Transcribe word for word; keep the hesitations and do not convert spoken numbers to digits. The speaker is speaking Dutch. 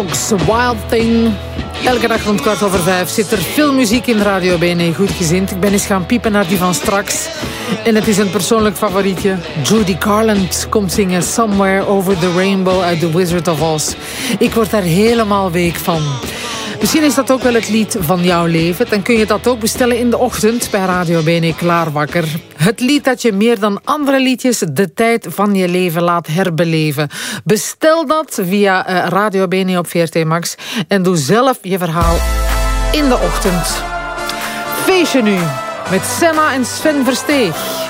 Dogs, Wild Thing. Elke dag rond kwart over vijf zit er veel muziek in Radio B N. Goedgezind. Ik ben eens gaan piepen naar die van straks. En het is een persoonlijk favorietje. Judy Garland komt zingen Somewhere Over the Rainbow uit The Wizard of Oz. Ik word daar helemaal week van. Misschien is dat ook wel het lied van jouw leven. Dan kun je dat ook bestellen in de ochtend bij Radio B N Klaarwakker. Het lied dat je meer dan andere liedjes de tijd van je leven laat herbeleven. Bestel dat via uh, Radio B N op V R T Max. En doe zelf je verhaal in de ochtend. Feestje nu met Senna en Sven Versteeg.